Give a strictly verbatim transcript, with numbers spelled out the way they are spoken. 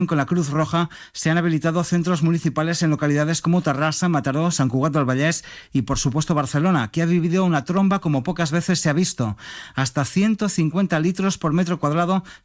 con la Cruz Roja se han habilitado centros municipales en localidades como Tarrasa, Mataró, Sant Cugat del Vallès y, por supuesto, Barcelona, que ha vivido una tromba como pocas veces se ha visto. Hasta ciento cincuenta litros por metro cuadrado